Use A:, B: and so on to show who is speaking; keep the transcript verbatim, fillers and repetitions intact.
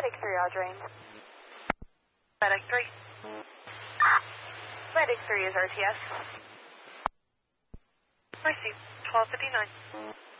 A: Medic three, Audrey.
B: Medic three.
A: Medic three is R T S.
B: Received. twelve fifty-nine.